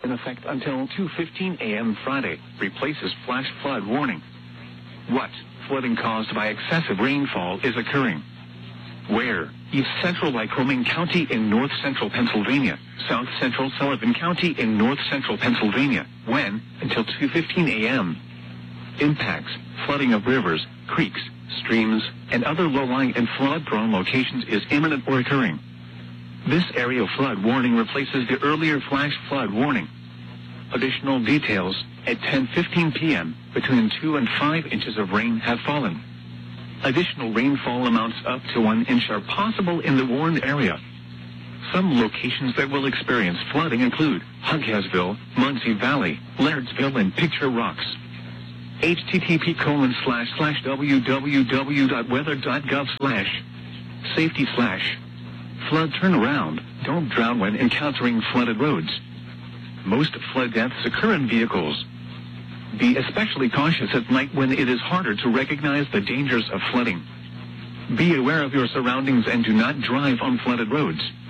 in effect until 2:15 a.m. Friday, replaces flash flood warning. What flooding caused by excessive rainfall is occurring? Where? East Central Lycoming County in north central Pennsylvania, South Central Sullivan County in north central Pennsylvania. When? Until 2:15 a.m. Impacts: flooding of rivers, creeks, streams, and other low-lying and flood-prone locations is imminent or occurring. This area flood warning replaces the earlier flash flood warning. Additional details: at 10:15 p.m., between 2 and 5 inches of rain have fallen. Additional rainfall amounts up to 1 inch are possible in the warned area. Some locations that will experience flooding include Huggiasville, Muncie Valley, Lairdsville, and Picture Rocks. http://www.weather.gov/safety/flood turnaround. Don't drown when encountering flooded roads. Most flood deaths occur in vehicles. Be especially cautious at night when it is harder to recognize the dangers of flooding. Be aware of your surroundings and do not drive on flooded roads.